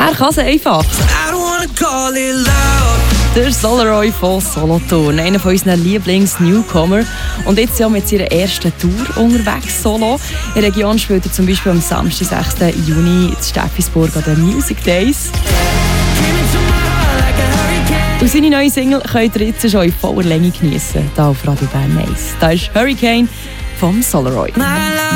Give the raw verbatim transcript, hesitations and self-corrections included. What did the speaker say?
Er kann es einfach. Der Solaroy von Solothurn, einer von unseren Lieblings-Newcomer. Und jetzt ja mit seiner ersten Tour unterwegs, Solo. In der Region spielt er zum Beispiel am Samstag, sechsten Juni in Steffisburg an den Music Days. Und seine neue Single könnt ihr jetzt schon in voller Länge geniessen, hier auf Radio Bern eins. Da ist Hurricane vom Solaroy.